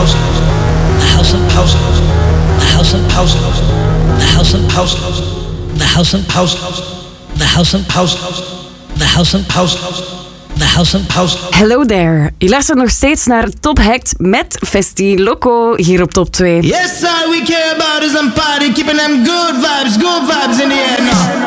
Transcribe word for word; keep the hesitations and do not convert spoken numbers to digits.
house, the house of house, the house of house, the house of house, the house of house, the house of house, the house of house, the house of house. Hello there. Je luistert nog steeds naar Top Hacked met Festi Loco hier op Top twee. Yes, all we care about is some party, keeping them good vibes, good vibes in the air now.